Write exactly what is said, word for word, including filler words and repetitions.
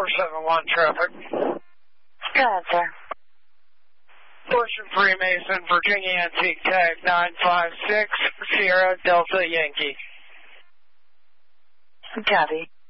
four seven one traffic. Go ahead, sir. Portion Freemason, Virginia Antique Tag nine five six, Sierra Delta Yankee. Copy.